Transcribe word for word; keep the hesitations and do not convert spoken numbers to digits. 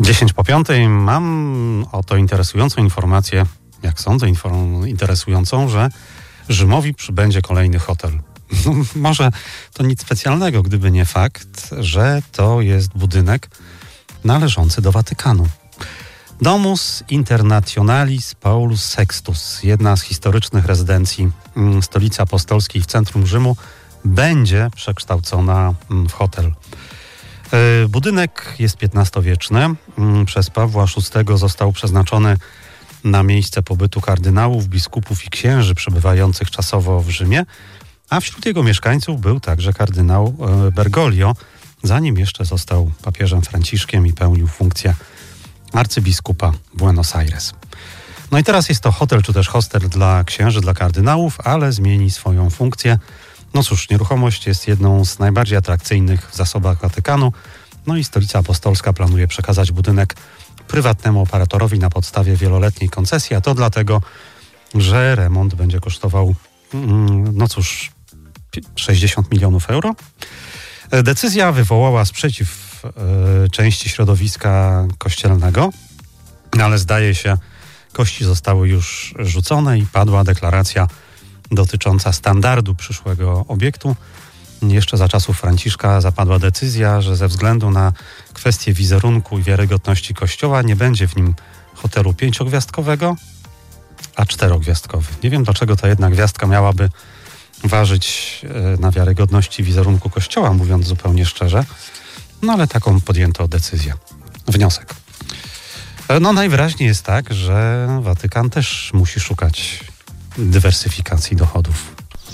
dziesięć po piątej mam oto interesującą informację, jak sądzę, inform- interesującą, że Rzymowi przybędzie kolejny hotel. No, może to nic specjalnego, gdyby nie fakt, że to jest budynek należący do Watykanu. Domus Internationalis Paulus Sextus, jedna z historycznych rezydencji mm, stolicy apostolskiej w centrum Rzymu, będzie przekształcona mm, w hotel. Yy, budynek jest piętnastowieczny. Yy, przez Pawła szóstego został przeznaczony na miejsce pobytu kardynałów, biskupów i księży przebywających czasowo w Rzymie, a wśród jego mieszkańców był także kardynał yy, Bergoglio, zanim jeszcze został papieżem Franciszkiem i pełnił funkcję arcybiskupa Buenos Aires. No i teraz jest to hotel, czy też hostel dla księży, dla kardynałów, ale zmieni swoją funkcję. No cóż, nieruchomość jest jedną z najbardziej atrakcyjnych w zasobach Watykanu. No i Stolica Apostolska planuje przekazać budynek prywatnemu operatorowi na podstawie wieloletniej koncesji, a to dlatego, że remont będzie kosztował, no cóż, sześćdziesiąt milionów euro. Decyzja wywołała sprzeciw y, części środowiska kościelnego, ale zdaje się, kości zostały już rzucone i padła deklaracja dotycząca standardu przyszłego obiektu. Jeszcze za czasów Franciszka zapadła decyzja, że ze względu na kwestię wizerunku i wiarygodności Kościoła nie będzie w nim hotelu pięciogwiazdkowego, a czterogwiazdkowy. Nie wiem, dlaczego ta jedna gwiazdka miałaby ważyć na wiarygodności wizerunku Kościoła, mówiąc zupełnie szczerze. No ale taką podjęto decyzję. Wniosek. No najwyraźniej jest tak, że Watykan też musi szukać dywersyfikacji dochodów.